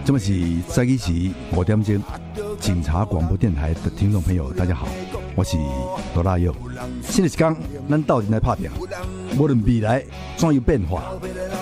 这么是早起时5点钟，警察广播电台的听众朋友，大家好，我是罗大佑。新的一天，咱斗阵来拍拼，无论未来怎样变化，